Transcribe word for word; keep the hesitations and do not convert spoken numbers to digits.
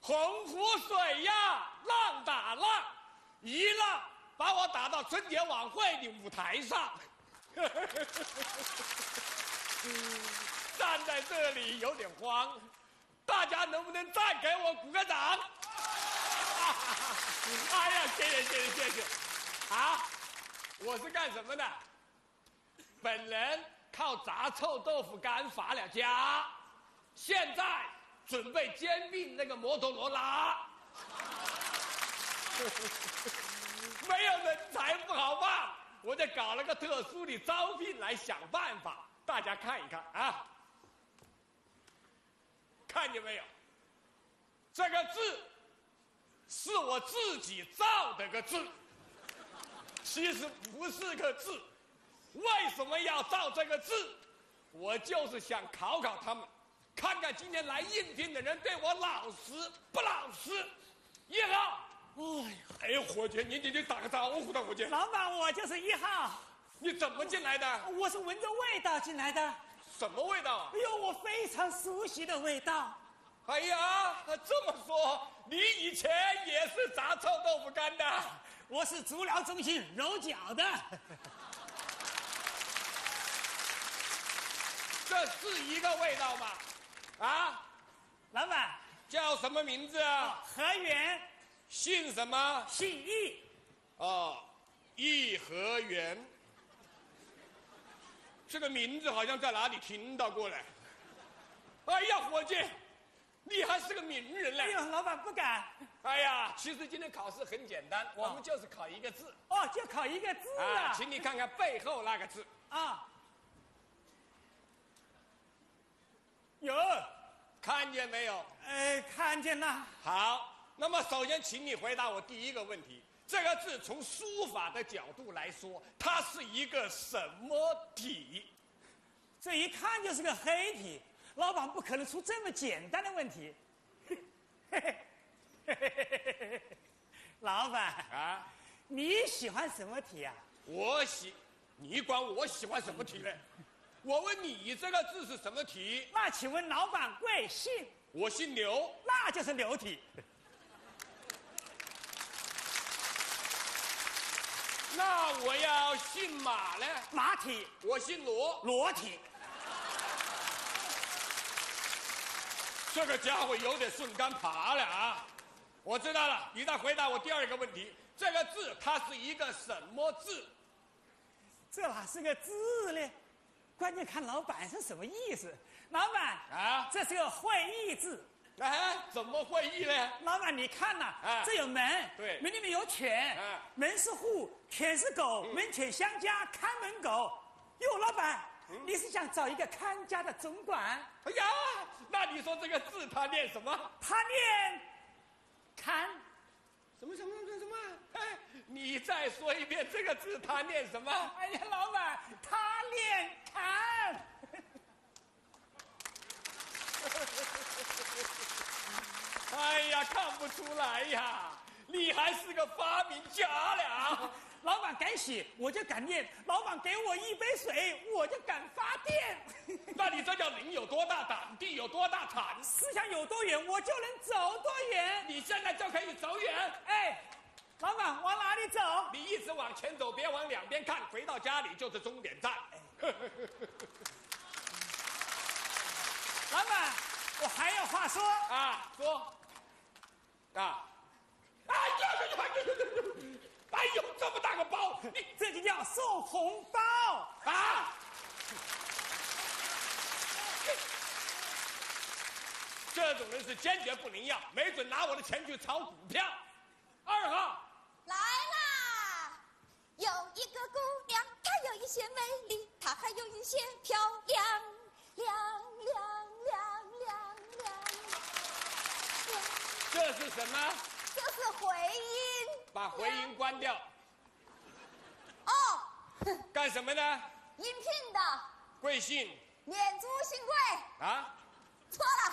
洪湖水呀，浪打浪，一浪把我打到春节晚会的舞台上。站在这里有点慌，大家能不能再给我鼓个掌？哎呀，谢谢谢谢谢谢！啊，我是干什么的？本人靠炸臭豆腐干发了家，现在准备兼并那个摩托罗拉。没有人才不好办，我就搞了个特殊的招聘来想办法，大家看一看啊，看见没有？这个字是我自己造的个字，其实不是个字。为什么要造这个字？我就是想考考他们，看看今天来应聘的人对我老实不老实。一号，哎呀，哎呦，伙计，你你你打个招呼的，伙计。 老板，我就是一号。 你怎么进来的？ 我是闻着味道进来的。 什么味道啊？ 哎呦，我非常熟悉的味道。 哎呀，这么说，你以前也是炸臭豆腐干的？ 我是足疗中心揉脚的。 这是一个味道吗？啊， 老板叫什么名字啊？ 何源， 姓什么？ 姓易。 哦，颐和园。这个名字好像在哪里听到过来。哎呀，伙计，你还是个名人嘞！ 哎呦，老板不敢。 哎呀，其实今天考试很简单，我们就是考一个字。 哦，就考一个字啊！ 啊，请你看看背后那个字。 啊。有， 看见没有？ 呃，看见了。 好，那么首先请你回答我第一个问题：这个字从书法的角度来说，它是一个什么体？ 这一看就是个黑体，老板不可能出这么简单的问题。老板啊， 你喜欢什么体啊？ 我喜，你管我喜欢什么体嘞？我问你，这个字是什么体？ 那请问老板贵姓？ 我姓刘， 那就是刘体。 那我要姓马呢？ 马体。 我姓罗， 罗体。 这个家伙有点顺杆爬了啊！我知道了，你再回答我第二个问题：这个字它是一个什么字？ 这哪是个字呢？关键看老板是什么意思。老板啊， 这是个会意字。 哎，怎么会意呢？ 老板，你看呐、啊， 啊、 这有门， 对， 门里面有犬， 啊、 门是户，犬是狗，嗯、门犬相加，看门狗。哟，老板，嗯、你是想找一个看家的总管？ 哎呀，那你说这个字他念什么？ 他念看。 什么什么什么什么？哎，你再说一遍这个字他念什么？ 哎呀，老板，他念看。 哎呀，看不出来呀，你还是个发明家了。 老板敢写，我就敢念；老板给我一杯水，我就敢发电。 那你这叫人有多大胆，地有多大产。 思想有多远，我就能走多远。 你现在就可以走远。 哎，老板往哪里走？ 你一直往前走，别往两边看，回到家里就是终点站。 老板，我还有话说啊，说啊！哎呦呦呦呦呦！哎呦，这么大个包，你这就叫送红包啊！这种人是坚决不能要，没准拿我的钱去炒股票。二号来啦！有一个姑娘，她有一些美丽，她还有一些漂亮，亮亮亮亮亮亮。 这是什么？ 这是回音。 把回音关掉。 哦。 干什么呢？ 应聘的。 贵姓？ 念珠姓贵。 啊？ 错了。